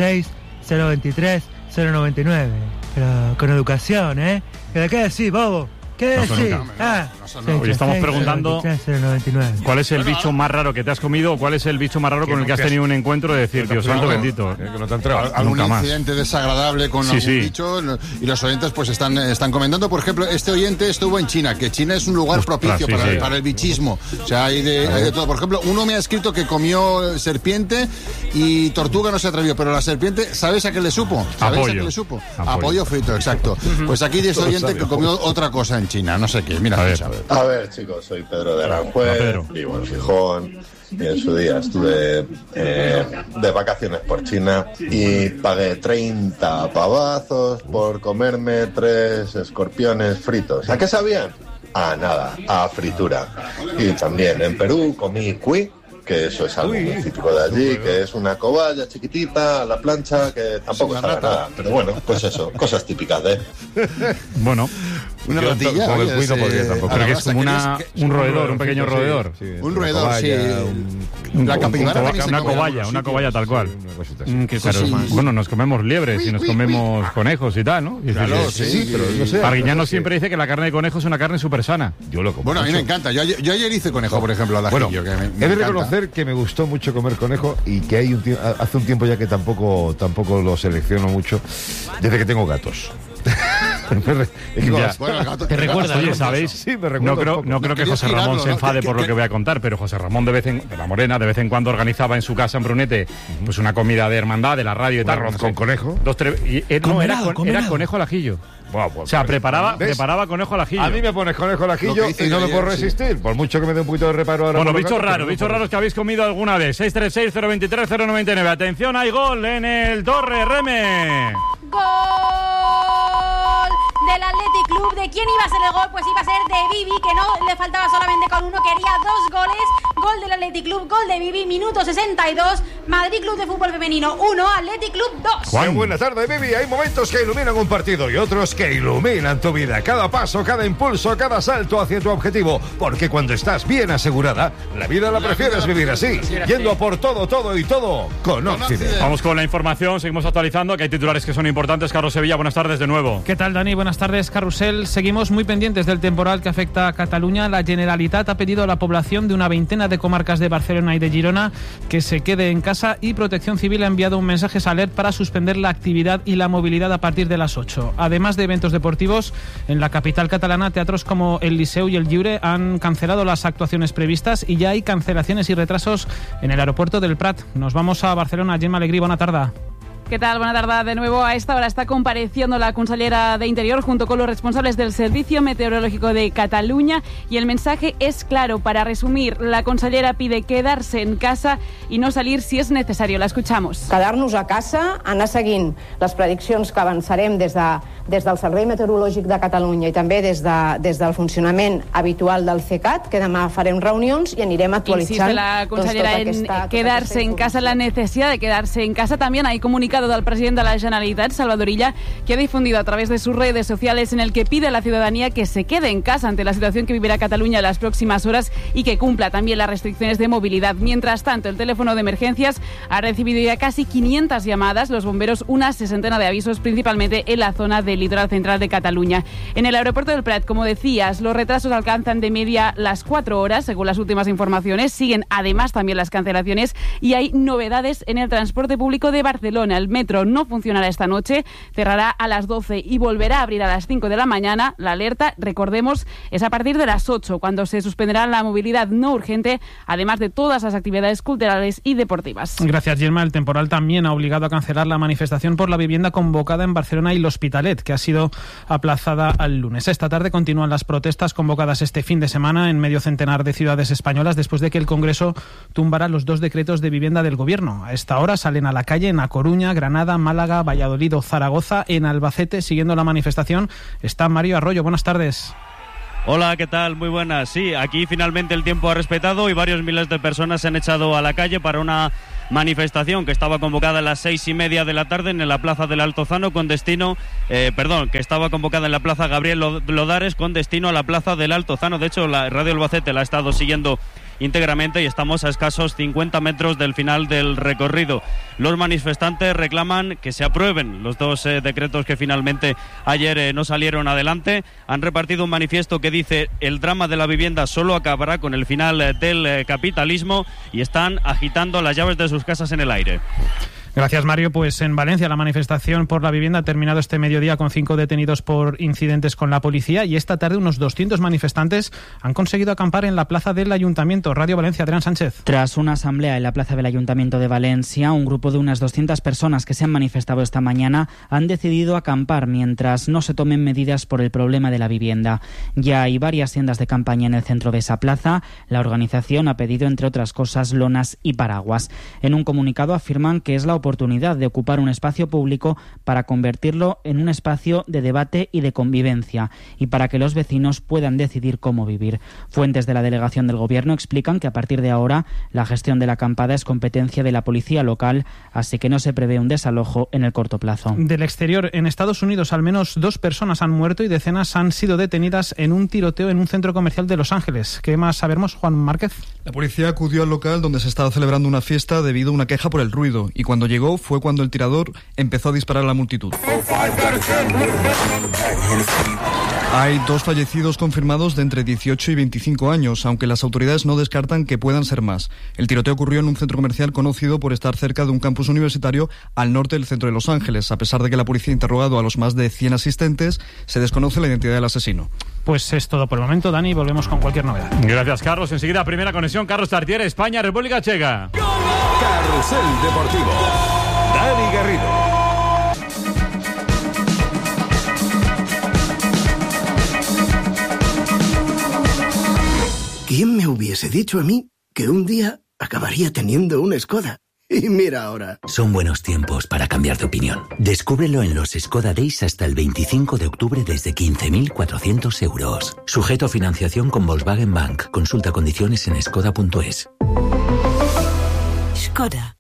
636-023-099. Pero con educación, ¿De qué decís, bobo? ¿Qué decís? Hoy estamos preguntando 099. ¿Cuál es el bicho más raro que te has comido o cuál es el bicho más raro con el que has tenido un encuentro de decir, Dios santo bendito? Que no te han entrado. Algún incidente desagradable con algún bicho, y los oyentes pues están comentando. Por ejemplo, este oyente estuvo en China, que China es un lugar propicio para el bichismo. O sea, hay de todo. Por ejemplo, uno me ha escrito que comió serpiente y tortuga no se atrevió, pero la serpiente, ¿sabes a qué le supo? ¿Sabéis a qué le supo? A pollo frito, exacto. Pues aquí de este oyente que comió otra cosa en China, no sé qué. Mira, a ver, chicos, soy Pedro de Aranjuez, vivo en Gijón y en su día estuve de vacaciones por China y pagué 30 pavazos por comerme 3 escorpiones fritos. ¿A qué sabían? A nada, a fritura. Y también en Perú comí cuy, que eso es algo muy típico de allí, que es una cobaya chiquitita a la plancha, que tampoco sabe nada. Pero bueno, pues eso, cosas típicas de... Una ratilla. Con el cuido podría tampoco. Creo que es como un roedor, un pequeño roedor. Un roedor, sí. La capibara una cobaya tal cual. Bueno, nos comemos liebres y nos comemos conejos y tal, ¿no? Claro, sí, pero no sé. Arguiñano siempre dice que la carne de conejo es una carne súper sana. Yo lo como. Bueno, a mí me encanta. Yo ayer hice conejo, por ejemplo, al ajillo. He de reconocer que me gustó mucho comer conejo y que hace un tiempo ya que tampoco lo selecciono mucho, desde que tengo gatos. ¿Te recuerdas? Oye, ¿sabéis? Sí, me recuerdo. No creo que José Ramón se enfade por lo que voy a contar, pero José Ramón de la Morena de vez en cuando organizaba en su casa en Brunete pues una comida de hermandad de la radio y tal. Arroz con conejo. Era conejo al ajillo. O sea, preparaba conejo al ajillo. A mí me pones conejo al ajillo y no me puedo resistir, por mucho que me dé un poquito de reparo ahora. Bueno, bichos raros que habéis comido alguna vez. 636-023-099. Atención, hay gol en el Torre Reme. ¡Gol del Athletic Club! ¿De quién iba a ser el gol? Pues iba a ser de Bibi, que no le faltaba solamente con uno, quería 2 goles. Gol del Athletic Club, gol de Bibi, minuto 62. Madrid Club de Fútbol Femenino 1, Athletic Club 2. Juan, buena tarde, Bibi. Hay momentos que iluminan un partido y otros que iluminan tu vida. Cada paso, cada impulso, cada salto hacia tu objetivo. Porque cuando estás bien asegurada, la vida la prefieres vivir así. Yendo a por todo y todo con Occident. Vamos con la información, seguimos actualizando, que hay titulares que son importantes. Carlos Sevilla, buenas tardes de nuevo. ¿Qué tal, Dani? Buenas tardes, Carrusel. Seguimos muy pendientes del temporal que afecta a Cataluña. La Generalitat ha pedido a la población de una veintena de comarcas de Barcelona y de Girona que se quede en casa, y Protección Civil ha enviado un mensaje a Alert para suspender la actividad y la movilidad a partir de las 8. Además de eventos deportivos, en la capital catalana, teatros como el Liceu y el Lliure han cancelado las actuaciones previstas y ya hay cancelaciones y retrasos en el aeropuerto del Prat. Nos vamos a Barcelona. Gemma Alegrí, buena tarde. ¿Qué tal? Buena tarde de nuevo. A esta hora está compareciendo la consellera de Interior junto con los responsables del Servicio Meteorológico de Cataluña, y el mensaje es claro. Para resumir, la consellera pide quedarse en casa y no salir si es necesario. La escuchamos. Quedar-nos a casa, anar seguint les prediccions que avançarem des des del Servei Meteorològic de Catalunya i també des del funcionament habitual del CECAT, que demà farem reunions y anirem actualitzant. Insiste la consellera en quedarse en casa, la necesidad de quedarse en casa. También hay comunicado del presidente de la Generalitat, Salvador Illa, que ha difundido a través de sus redes sociales en el que pide a la ciudadanía que se quede en casa ante la situación que vivirá Cataluña en las próximas horas y que cumpla también las restricciones de movilidad. Mientras tanto, el teléfono de emergencias ha recibido ya casi 500 llamadas, los bomberos una 60 de avisos, principalmente en la zona del litoral central de Cataluña. En el aeropuerto del Prat, como decías, los retrasos alcanzan de media las 4 horas, según las últimas informaciones. Siguen además también las cancelaciones y hay novedades en el transporte público de Barcelona. El metro no funcionará esta noche, cerrará a las 12 y volverá a abrir a las 5 de la mañana. La alerta, recordemos, es a partir de las 8, cuando se suspenderá la movilidad no urgente, además de todas las actividades culturales y deportivas. Gracias, Gemma. El temporal también ha obligado a cancelar la manifestación por la vivienda convocada en Barcelona y l'Hospitalet, que ha sido aplazada al lunes. Esta tarde continúan las protestas convocadas este fin de semana en medio centenar de ciudades españolas después de que el Congreso tumbara los 2 decretos de vivienda del Gobierno. A esta hora salen a la calle en A Coruña, Granada, Málaga, Valladolid o Zaragoza. En Albacete, siguiendo la manifestación, está Mario Arroyo. Buenas tardes. Hola, ¿qué tal? Muy buenas. Sí, aquí finalmente el tiempo ha respetado y varios miles de personas se han echado a la calle para una manifestación que estaba convocada a las 6:30 de la tarde en la Plaza del Altozano que estaba convocada en la Plaza Gabriel Lodares con destino a la Plaza del Altozano. De hecho, la Radio Albacete la ha estado siguiendo íntegramente y estamos a escasos 50 metros del final del recorrido. Los manifestantes reclaman que se aprueben los 2 decretos que finalmente ayer no salieron adelante. Han repartido un manifiesto que dice: el drama de la vivienda solo acabará con el final del capitalismo, y están agitando las llaves de sus casas en el aire. Gracias, Mario. Pues en Valencia la manifestación por la vivienda ha terminado este mediodía con 5 detenidos por incidentes con la policía, y esta tarde unos 200 manifestantes han conseguido acampar en la plaza del Ayuntamiento. Radio Valencia, Adrián Sánchez. Tras una asamblea en la plaza del Ayuntamiento de Valencia, un grupo de unas 200 personas que se han manifestado esta mañana han decidido acampar mientras no se tomen medidas por el problema de la vivienda. Ya hay varias tiendas de campaña en el centro de esa plaza. La organización ha pedido, entre otras cosas, lonas y paraguas. En un comunicado afirman que es la oportunidad de ocupar un espacio público para convertirlo en un espacio de debate y de convivencia, y para que los vecinos puedan decidir cómo vivir. Fuentes de la delegación del Gobierno explican que a partir de ahora la gestión de la acampada es competencia de la policía local, así que no se prevé un desalojo en el corto plazo. Del exterior, en Estados Unidos, al menos 2 personas han muerto y decenas han sido detenidas en un tiroteo en un centro comercial de Los Ángeles. ¿Qué más sabemos, Juan Márquez? La policía acudió al local donde se estaba celebrando una fiesta debido a una queja por el ruido, y cuando llegó fue cuando el tirador empezó a disparar a la multitud. Hay 2 fallecidos confirmados de entre 18 y 25 años, aunque las autoridades no descartan que puedan ser más. El tiroteo ocurrió en un centro comercial conocido por estar cerca de un campus universitario al norte del centro de Los Ángeles. A pesar de que la policía ha interrogado a los más de 100 asistentes, se desconoce la identidad del asesino. Pues es todo por el momento, Dani. Volvemos con cualquier novedad. Gracias, Carlos. Enseguida, primera conexión. Carlos Tartiere, España, República Checa. Carrusel Deportivo. Dani Garrido. ¿Quién me hubiese dicho a mí que un día acabaría teniendo un Skoda? Y mira ahora. Son buenos tiempos para cambiar de opinión. Descúbrelo en los Skoda Days hasta el 25 de octubre desde 15.400 euros. Sujeto a financiación con Volkswagen Bank. Consulta condiciones en skoda.es. Skoda.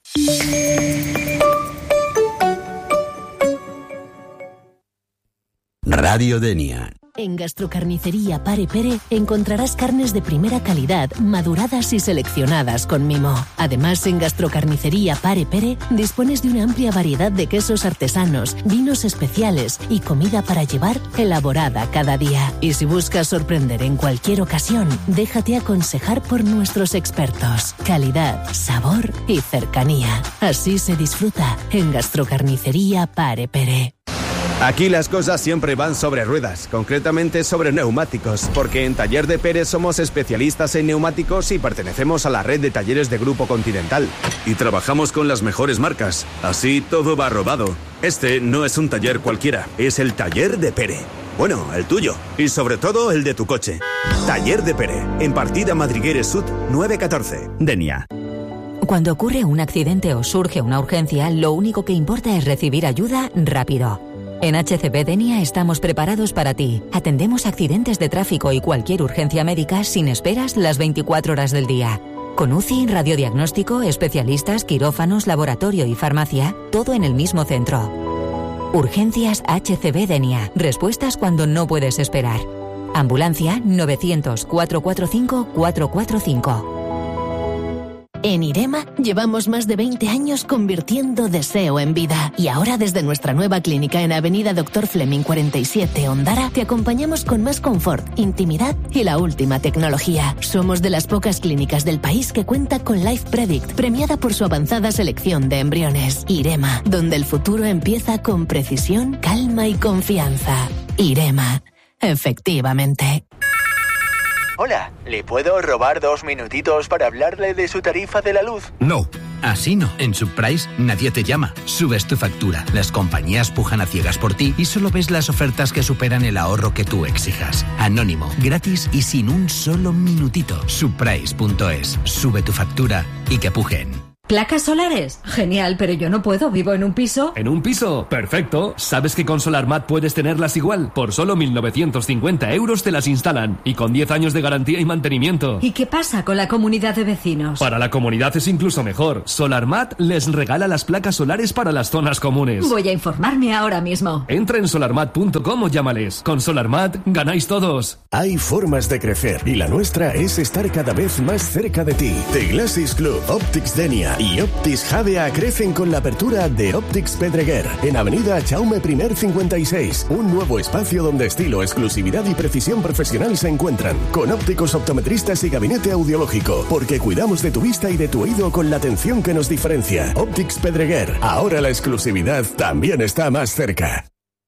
Radio Denia. En Gastrocarnicería Pare Pere encontrarás carnes de primera calidad, maduradas y seleccionadas con mimo. Además, en Gastrocarnicería Pare Pere dispones de una amplia variedad de quesos artesanos, vinos especiales y comida para llevar elaborada cada día. Y si buscas sorprender en cualquier ocasión, déjate aconsejar por nuestros expertos. Calidad, sabor y cercanía. Así se disfruta en Gastrocarnicería Pare Pere. Aquí las cosas siempre van sobre ruedas, concretamente sobre neumáticos, porque en Taller de Pérez somos especialistas en neumáticos y pertenecemos a la red de talleres de Grupo Continental. Y trabajamos con las mejores marcas, así todo va robado. Este no es un taller cualquiera, es el Taller de Pérez. Bueno, el tuyo, y sobre todo el de tu coche. Taller de Pérez, en Partida Madrigueres Sud 914, Denia. Cuando ocurre un accidente o surge una urgencia, lo único que importa es recibir ayuda rápido. En HCB Denia estamos preparados para ti. Atendemos accidentes de tráfico y cualquier urgencia médica sin esperas las 24 horas del día. Con UCI, radiodiagnóstico, especialistas, quirófanos, laboratorio y farmacia, todo en el mismo centro. Urgencias HCB Denia. Respuestas cuando no puedes esperar. Ambulancia 900-445-445. En IREMA llevamos más de 20 años convirtiendo deseo en vida. Y ahora desde nuestra nueva clínica en Avenida Dr. Fleming 47, Ondara, te acompañamos con más confort, intimidad y la última tecnología. Somos de las pocas clínicas del país que cuenta con Life Predict, premiada por su avanzada selección de embriones. IREMA, donde el futuro empieza con precisión, calma y confianza. IREMA, efectivamente. Hola, ¿le puedo robar 2 minutitos para hablarle de su tarifa de la luz? No, así no. En Subprice nadie te llama. Subes tu factura. Las compañías pujan a ciegas por ti y solo ves las ofertas que superan el ahorro que tú exijas. Anónimo, gratis y sin un solo minutito. Subprice.es. Sube tu factura y que pujen. ¿Placas solares? Genial, pero yo no puedo, vivo en un piso. ¿En un piso? Perfecto. ¿Sabes que con SolarMat puedes tenerlas igual? Por solo 1.950 euros te las instalan. Y con 10 años de garantía y mantenimiento. ¿Y qué pasa con la comunidad de vecinos? Para la comunidad es incluso mejor. SolarMat les regala las placas solares para las zonas comunes. Voy a informarme ahora mismo. Entra en solarmat.com o llámales. Con SolarMat ganáis todos. Hay formas de crecer y la nuestra es estar cada vez más cerca de ti. The Glasses Club, Optics Denia y Optis Jadea crecen con la apertura de Optics Pedreguer en Avenida Jaume I 56, un nuevo espacio donde estilo, exclusividad y precisión profesional se encuentran, con ópticos optometristas y gabinete audiológico, porque cuidamos de tu vista y de tu oído con la atención que nos diferencia. Optics Pedreguer, ahora la exclusividad también está más cerca.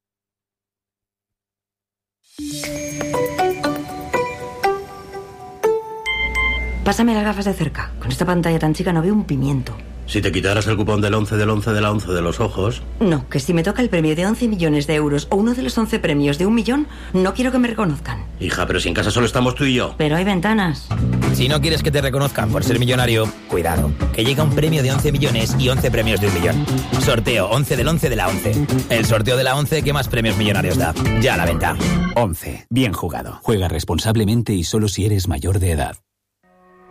Pásame las gafas de cerca. Con esta pantalla tan chica no veo un pimiento. Si te quitaras el cupón del 11 del 11 de la 11 de los ojos... No, que si me toca el premio de 11 millones de euros o uno de los 11 premios de 1 millón, no quiero que me reconozcan. Hija, pero si en casa solo estamos tú y yo. Pero hay ventanas. Si no quieres que te reconozcan por ser millonario, cuidado, que llega un premio de 11 millones y 11 premios de 1 millón. Sorteo 11 del 11 de la 11. El sorteo de la 11 que más premios millonarios da. Ya a la venta. 11. Bien jugado. Juega responsablemente y solo si eres mayor de edad.